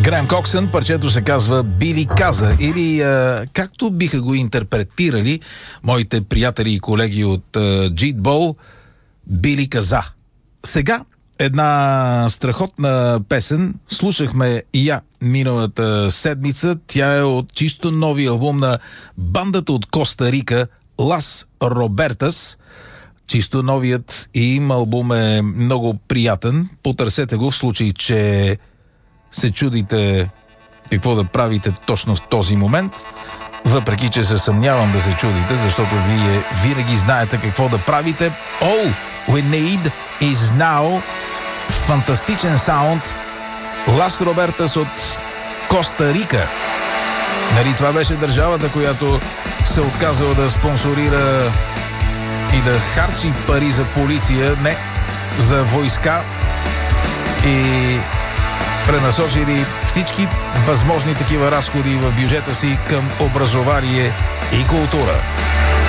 Грем Коксън, парчето се казва Били каза, или както биха го интерпретирали моите приятели и колеги от Джитбол, Били каза. Сега една страхотна песен. Слушахме я миналата седмица. Тя е от чисто нови албум на бандата от Коста Рика Лас Робертас. Чисто новият им албум е много приятен. Потърсете го в случай, че се чудите какво да правите точно в този момент. Въпреки, че се съмнявам да се чудите, защото вие винаги знаете какво да правите. All we need is now. Фантастичен саунд. Лас Робертас от Коста Рика. Нали това беше държавата, която се отказала да спонсорира и да харчи пари за полиция, не за войска, и пренасочили всички възможни такива разходи в бюджета си към образование и култура.